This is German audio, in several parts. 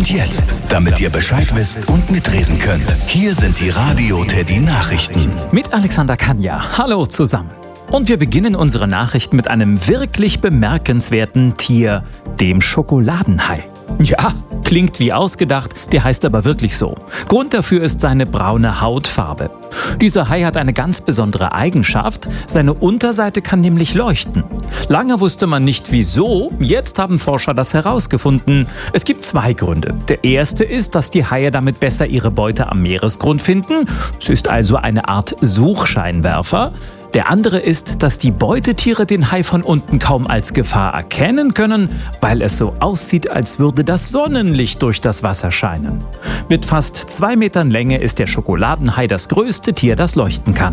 Und jetzt, damit ihr Bescheid wisst und mitreden könnt, hier sind die Radio Teddy Nachrichten. Mit Alexander Kanja. Hallo zusammen. Und wir beginnen unsere Nachrichten mit einem wirklich bemerkenswerten Tier, dem Schokoladenhai. Ja, klingt wie ausgedacht, der heißt aber wirklich so. Grund dafür ist seine braune Hautfarbe. Dieser Hai hat eine ganz besondere Eigenschaft, seine Unterseite kann nämlich leuchten. Lange wusste man nicht wieso, jetzt haben Forscher das herausgefunden. Es gibt zwei Gründe. Der erste ist, dass die Haie damit besser ihre Beute am Meeresgrund finden. Es ist also eine Art Suchscheinwerfer. Der andere ist, dass die Beutetiere den Hai von unten kaum als Gefahr erkennen können, weil es so aussieht, als würde das Sonnenlicht durch das Wasser scheinen. Mit fast 2 Metern Länge ist der Schokoladenhai das größte Tier, das leuchten kann.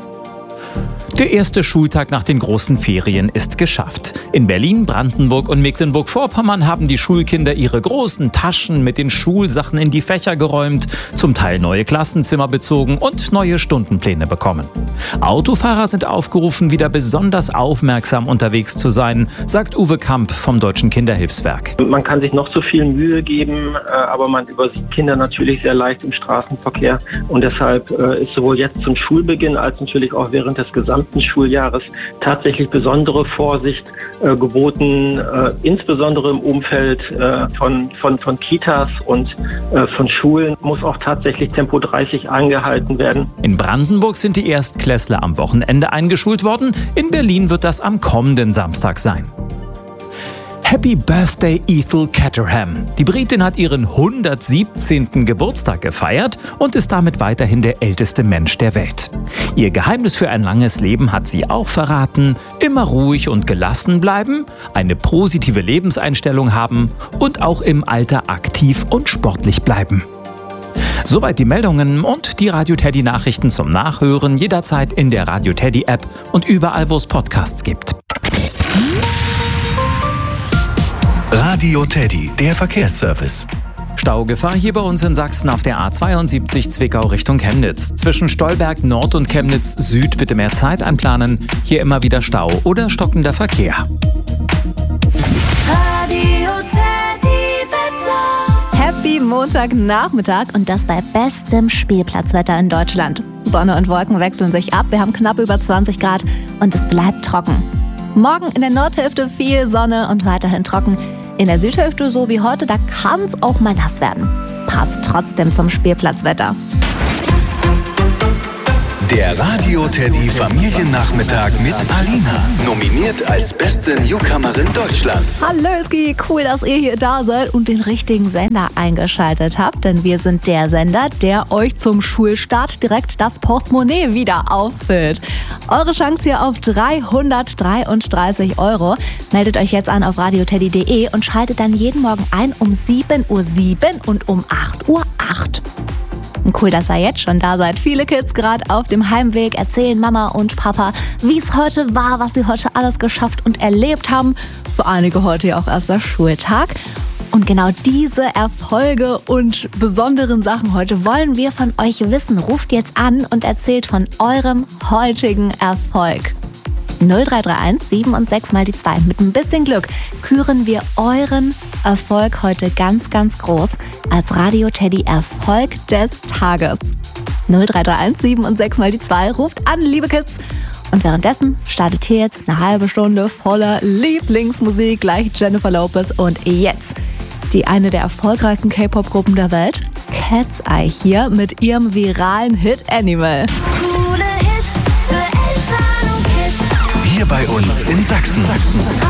Der erste Schultag nach den großen Ferien ist geschafft. In Berlin, Brandenburg und Mecklenburg-Vorpommern haben die Schulkinder ihre großen Taschen mit den Schulsachen in die Fächer geräumt, zum Teil neue Klassenzimmer bezogen und neue Stundenpläne bekommen. Autofahrer sind aufgerufen, wieder besonders aufmerksam unterwegs zu sein, sagt Uwe Kamp vom Deutschen Kinderhilfswerk. Man kann sich noch so viel Mühe geben, aber man übersieht Kinder natürlich sehr leicht im Straßenverkehr. Und deshalb ist sowohl jetzt zum Schulbeginn als natürlich auch während des gesamten Schuljahres tatsächlich besondere Vorsicht geboten, insbesondere im Umfeld von Kitas und von Schulen muss auch tatsächlich Tempo 30 eingehalten werden. In Brandenburg sind die Erstklässler am Wochenende eingeschult worden, in Berlin wird das am kommenden Samstag sein. Happy Birthday Ethel Caterham. Die Britin hat ihren 117. Geburtstag gefeiert und ist damit weiterhin der älteste Mensch der Welt. Ihr Geheimnis für ein langes Leben hat sie auch verraten: immer ruhig und gelassen bleiben, eine positive Lebenseinstellung haben und auch im Alter aktiv und sportlich bleiben. Soweit die Meldungen und die Radio Teddy Nachrichten zum Nachhören jederzeit in der Radio Teddy App und überall, wo es Podcasts gibt. Radio Teddy, der Verkehrsservice. Staugefahr hier bei uns in Sachsen auf der A72 Zwickau Richtung Chemnitz. Zwischen Stolberg Nord und Chemnitz Süd bitte mehr Zeit einplanen. Hier immer wieder Stau oder stockender Verkehr. Radio Teddy Wetter. Happy Montagnachmittag und das bei bestem Spielplatzwetter in Deutschland. Sonne und Wolken wechseln sich ab, wir haben knapp über 20 Grad und es bleibt trocken. Morgen in der Nordhälfte viel Sonne und weiterhin trocken. In der Südhälfte so wie heute, da kann es auch mal nass werden. Passt trotzdem zum Spielplatzwetter. Der Radio Teddy Familiennachmittag mit Alina. Nominiert als beste Newcomerin Deutschlands. Hallöski, cool, dass ihr hier da seid und den richtigen Sender eingeschaltet habt. Denn wir sind der Sender, der euch zum Schulstart direkt das Portemonnaie wieder auffüllt. Eure Chance hier auf 333 €. Meldet euch jetzt an auf radioteddy.de und schaltet dann jeden Morgen ein um 7:07 Uhr und um 8:08 Uhr. Cool, dass ihr jetzt schon da seid. Viele Kids gerade auf dem Heimweg erzählen Mama und Papa, wie es heute war, was sie heute alles geschafft und erlebt haben. Für einige heute ja auch erster Schultag. Und genau diese Erfolge und besonderen Sachen heute wollen wir von euch wissen. Ruft jetzt an und erzählt von eurem heutigen Erfolg. 0331 7 und 6 mal die 2. Mit ein bisschen Glück küren wir euren Erfolg heute ganz, ganz groß als Radio Teddy Erfolg des Tages. 0331 7 und 6 mal die 2. Ruft an, liebe Kids. Und währenddessen startet hier jetzt eine halbe Stunde voller Lieblingsmusik, gleich Jennifer Lopez und jetzt eine der erfolgreichsten K-Pop-Gruppen der Welt, Cat's Eye hier mit ihrem viralen Hit Animal. Coole Hits für Eltern und Kids. Hier bei uns in Sachsen.